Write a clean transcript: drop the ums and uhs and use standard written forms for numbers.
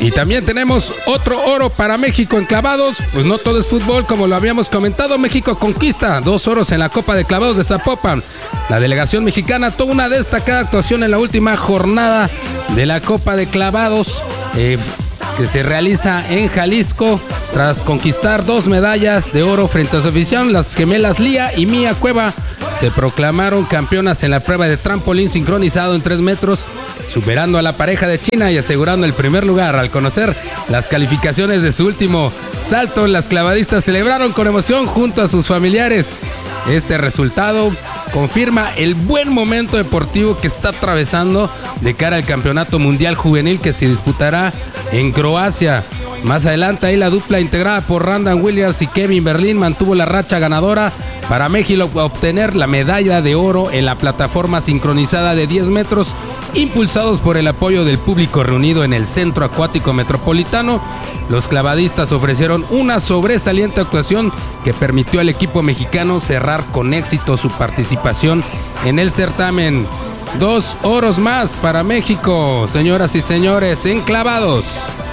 Y también tenemos otro oro para México en clavados. Pues no todo es fútbol, como lo habíamos comentado. México conquista 2 oros en la Copa de Clavados de Zapopan. La delegación mexicana tuvo una destacada actuación en la última jornada de la Copa de Clavados que se realiza en Jalisco, tras conquistar 2 medallas de oro frente a su afición. Las gemelas Lía y Mía Cueva se proclamaron campeonas en la prueba de trampolín sincronizado en 3 metros, superando a la pareja de China y asegurando el primer lugar. Al conocer las calificaciones de su último salto, las clavadistas celebraron con emoción junto a sus familiares. Este resultado confirma el buen momento deportivo que está atravesando de cara al Campeonato Mundial Juvenil que se disputará en Croacia. Más adelante, ahí la dupla integrada por Randan Williams y Kevin Berlín mantuvo la racha ganadora para México obtener la medalla de oro en la plataforma sincronizada de 10 metros, impulsados por el apoyo del público reunido en el Centro Acuático Metropolitano. Los clavadistas ofrecieron una sobresaliente actuación que permitió al equipo mexicano cerrar con éxito su participación en el certamen. 2 oros más para México, señoras y señores, en clavados.